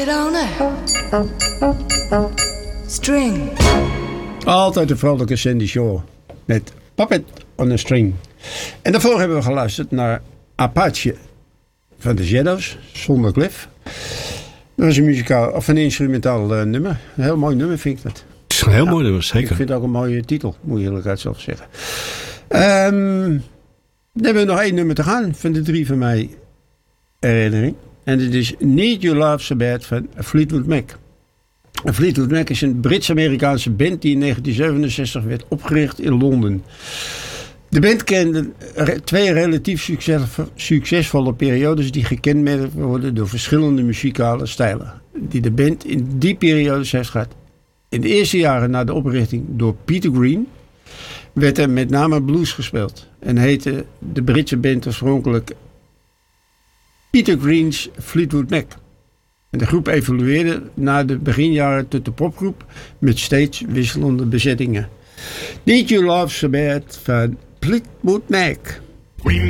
On a string. Altijd de vrolijke Sandy Shaw met Puppet on a String. En daarvoor hebben we geluisterd naar Apache van The Shadows, zonder Cliff. Dat was een muzikaal of een instrumentaal nummer. Een heel mooi nummer vind ik dat. Het is een heel mooi nummer, zeker. Ik vind het ook een mooie titel, moet je eerlijk zelf zeggen. Dan hebben we nog 1 nummer te gaan van de 3 van mij herinnering. En dit is Need Your Love So Bad van Fleetwood Mac. Fleetwood Mac is een Brits-Amerikaanse band die in 1967 werd opgericht in Londen. De band kende 2 relatief succesvolle periodes die gekenmerkt worden door verschillende muzikale stijlen. Die de band in die periodes heeft gehad. In de eerste jaren na de oprichting door Peter Green werd er met name blues gespeeld. En heette de Britse band oorspronkelijk Peter Green's Fleetwood Mac. En de groep evolueerde na de beginjaren tot de popgroep met steeds wisselende bezettingen. Need Your Love So Bad van Fleetwood Mac.